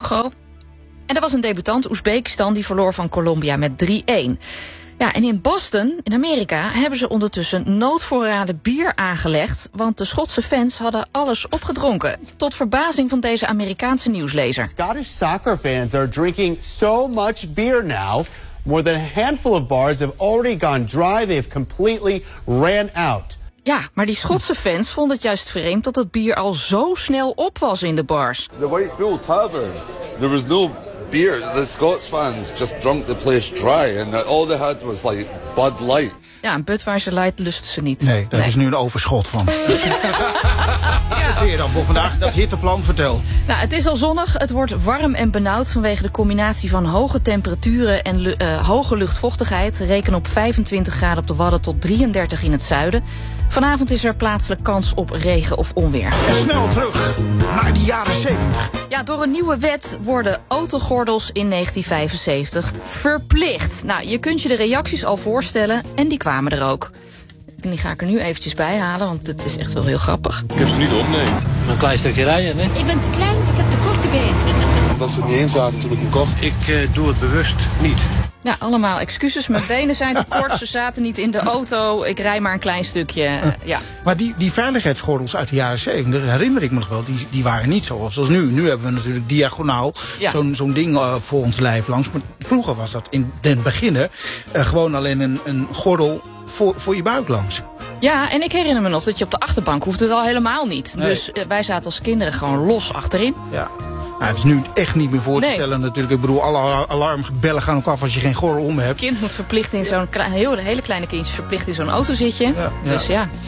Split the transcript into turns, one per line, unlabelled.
Congo. En er was een debutant, Oezbekistan, die verloor van Colombia met 3-1. Ja, en in Boston, in Amerika, hebben ze ondertussen noodvoorraden bier aangelegd, want de Schotse fans hadden alles opgedronken. Tot verbazing van deze Amerikaanse nieuwslezer.
Scottish soccer fans are drinking so much beer now. More than a handful of bars have already gone dry. They've completely ran out.
Ja, maar die Schotse fans vonden het juist vreemd dat het bier al zo snel op was in de bars.
The White Bull Tavern, there was no beer. The Scots fans just drunk the place dry and all they had was like Bud Light.
Ja, een Budweiser Light lusten ze niet.
Nee, daar is nu een overschot van. Wat weer dan voor vandaag? Dat hitteplan, vertel.
Nou, het is al zonnig, het wordt warm en benauwd vanwege de combinatie van hoge temperaturen en hoge luchtvochtigheid. Reken op 25 graden op de Wadden tot 33 in het zuiden. Vanavond is er plaatselijk kans op regen of onweer.
En snel terug naar de jaren 70.
Ja, door een nieuwe wet worden autogordels in 1975 verplicht. Nou, je kunt je de reacties al voorstellen en die kwamen er ook. En die ga ik er nu eventjes bij halen, want het is echt wel heel grappig.
Ik heb ze niet op, nee.
Een klein stukje rijden, hè?
Ik ben te klein, ik heb te korte benen.
Dat ze het niet eens zaten toen ik hem kocht.
Ik doe het bewust niet.
Ja, allemaal excuses. Mijn benen zijn te kort, ze zaten niet in de auto. Ik rij maar een klein stukje, ja.
Maar die veiligheidsgordels uit de jaren 70, herinner ik me nog wel, die waren niet zoals nu. Nu hebben we natuurlijk diagonaal zo'n ding voor ons lijf langs. Maar vroeger was dat in den beginnen gewoon alleen een gordel voor je buik langs.
Ja, en ik herinner me nog dat je op de achterbank hoeft het al helemaal niet.
Nee.
Dus wij zaten als kinderen gewoon los achterin.
Ja. Nou, het is nu echt niet meer voor te stellen natuurlijk. Ik bedoel, alle alarmbellen gaan ook af als je geen gordel om hebt.
Kind moet verplicht in zo'n hele kleine kindjes verplicht in zo'n autozitje.
Ja.
Dus ja.